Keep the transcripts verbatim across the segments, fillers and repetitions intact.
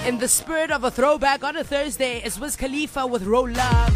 In the spirit of a throwback on a Thursday, it's Wiz Khalifa with Roll Up.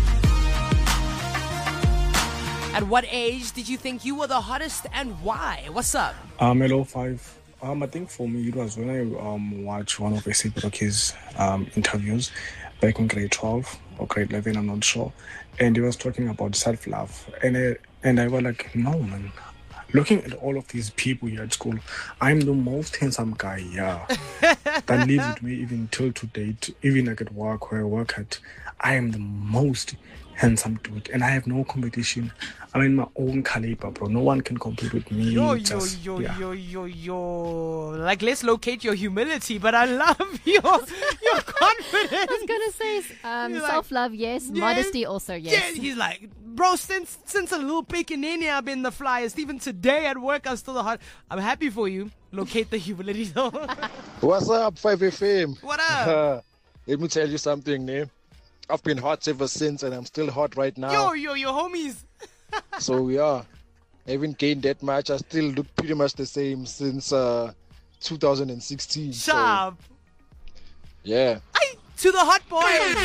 At what age did you think you were the hottest and why? What's up? Um, hello, five. Um, I think for me it was when I um watched one of A$AP Rocky's um interviews back in grade twelve or grade eleven, I'm not sure, and he was talking about self-love, and I, and I was like, no man. Looking at all of these people here at school, I'm the most handsome guy here. That lives with me even till today. Even like at work, where I work at, I am the most handsome dude, and I have no competition. I'm in my own caliber, bro. No one can compete with me. Yo, Just, yo, yo, yeah. yo, yo, yo. Like, let's locate your humility, but I love your your confidence. I was gonna say um, You're like, self-love, yes. yes. Modesty, also, yes. Yeah, he's like, bro, since since a little pekinini I've been the flyest. Even today at work, I'm still the hot. I'm happy for you. Locate the humility, though. What's up, five F M? What up? Let me tell you something, man. I've been hot ever since, and I'm still hot right now. Yo, yo, your homies. So, yeah, I haven't gained that much. I still look pretty much the same since uh, two thousand sixteen. Sharp. So, yeah. Aye, to the hot boys.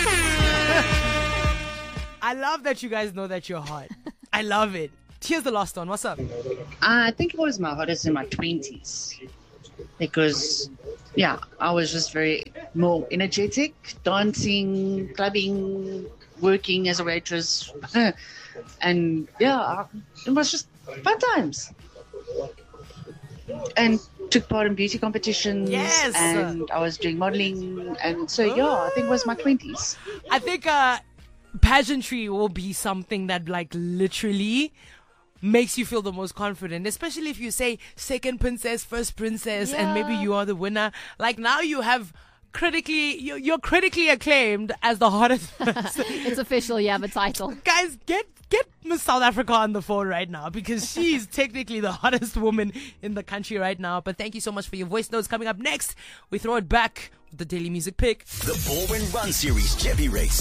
I love that you guys know that you're hot. I love it. Here's the last one. What's up? I think it was my hottest in my twenties because, yeah, I was just very more energetic, dancing, clubbing, working as a waitress. And, yeah, it was just fun times. And took part in beauty competitions. Yes. And I was doing modeling. And so, yeah, I think it was my twenties. I think uh, pageantry will be something that, like, literally makes you feel the most confident, especially if you say second princess, first princess, and maybe Yeah. you are the winner. Like, now you have critically, you're, you're critically acclaimed as the hottest person. It's official, you have a title. Guys, get get Miss South Africa on the phone right now because she's technically the hottest woman in the country right now. But thank you so much for your voice notes. Coming up next, we throw it back with the Daily Music Pick. The Ball and Run Series Chevy Race.